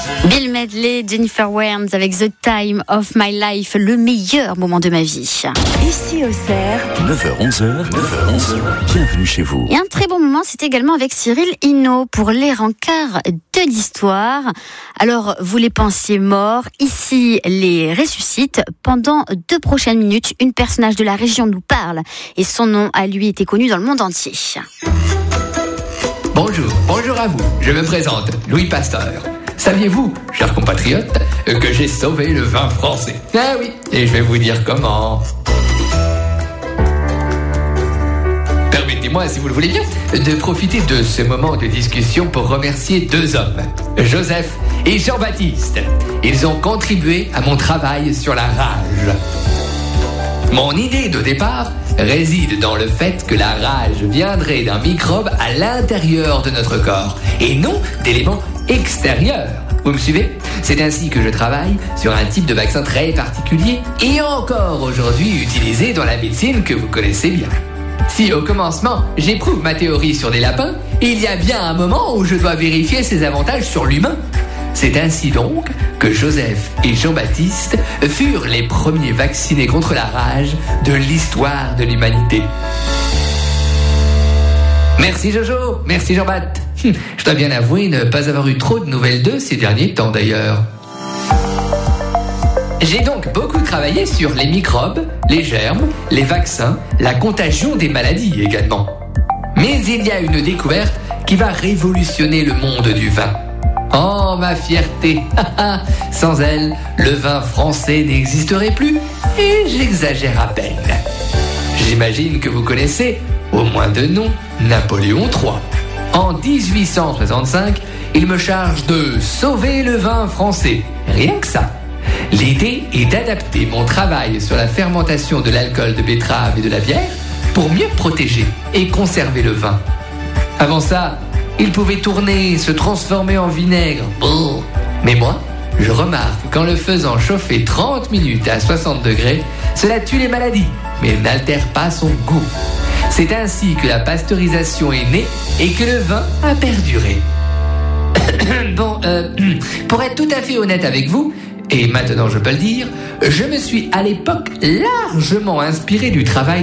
Bill Medley, Jennifer Warnes avec The Time of My Life, le meilleur moment de ma vie. Ici au Cerf, 9h-11h, bienvenue chez vous. Et un très bon moment, c'est également avec Cyril Hinault pour les rencarts de l'histoire. Alors, vous les pensiez morts, ici les ressuscite. Pendant 2 prochaines minutes, une personnage de la région nous parle et son nom à lui était connu dans le monde entier. Bonjour à vous, je me présente, Louis Pasteur. Saviez-vous, chers compatriotes, que j'ai sauvé le vin français? Ah oui, et je vais vous dire comment. Permettez-moi, si vous le voulez bien, de profiter de ce moment de discussion pour remercier 2 hommes, Joseph et Jean-Baptiste. Ils ont contribué à mon travail sur la rage. Mon idée de départ réside dans le fait que la rage viendrait d'un microbe à l'intérieur de notre corps et non d'éléments extérieurs. Vous me suivez? C'est ainsi que je travaille sur un type de vaccin très particulier et encore aujourd'hui utilisé dans la médecine que vous connaissez bien. Si au commencement j'éprouve ma théorie sur des lapins, il y a bien un moment où je dois vérifier ses avantages sur l'humain. C'est ainsi donc que Joseph et Jean-Baptiste furent les premiers vaccinés contre la rage de l'histoire de l'humanité. Merci Jojo, merci Jean-Baptiste. Je dois bien avouer ne pas avoir eu trop de nouvelles d'eux ces derniers temps d'ailleurs. J'ai donc beaucoup travaillé sur les microbes, les germes, les vaccins, la contagion des maladies également. Mais il y a une découverte qui va révolutionner le monde du vin. Oh, ma fierté! Sans elle, le vin français n'existerait plus, et j'exagère à peine. J'imagine que vous connaissez, au moins de nom, Napoléon III. En 1865, il me charge de sauver le vin français. Rien que ça. L'idée est d'adapter mon travail sur la fermentation de l'alcool de betterave et de la bière pour mieux protéger et conserver le vin. Avant ça, il pouvait tourner, se transformer en vinaigre. Mais moi, je remarque qu'en le faisant chauffer 30 minutes à 60 degrés, cela tue les maladies, mais n'altère pas son goût. C'est ainsi que la pasteurisation est née et que le vin a perduré. Pour être tout à fait honnête avec vous, et maintenant je peux le dire, je me suis à l'époque largement inspiré du travail